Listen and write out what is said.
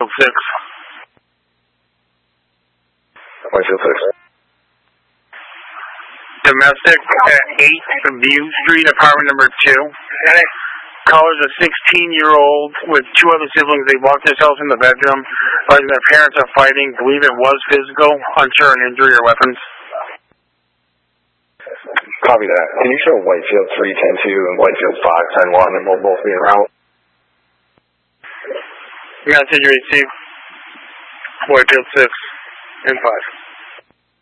Whitefield 6. Whitefield 6. Domestic at 8 View Street, apartment number 2. Caller's a 16-year-old with 2 other siblings. They locked themselves in the bedroom. Their parents are fighting. Believe it was physical. Unsure an injury or weapons. Copy that. Can you show Whitefield 310-2 and Whitefield 510-1 and we'll both be en route? Message received. Whitefield 6 and 5.